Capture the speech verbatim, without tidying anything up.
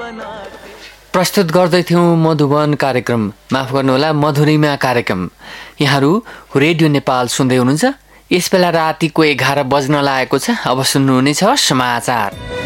प्रस्तुत गर्दैथ्यौँ मधुबन कार्यक्रम, माफ गर्नुहोला मधुरिमा कार्यक्रम। यहाँहरू रेडियो नेपाल सुन्दै हुनुहुन्छ। यस बेला रातिको एघार बज्न लागेको छ। अब सुन्नुहुनेछ समाचार।